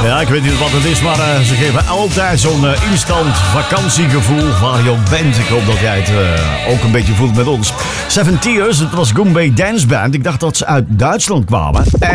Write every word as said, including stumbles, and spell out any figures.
Ja, ik weet niet wat het is, maar uh, ze geven altijd zo'n uh, instant vakantiegevoel waar je op bent. Ik hoop dat jij het uh, ook een beetje voelt met ons. Seven Tears, het was Goombay Dance Band. Ik dacht dat ze uit Duitsland kwamen.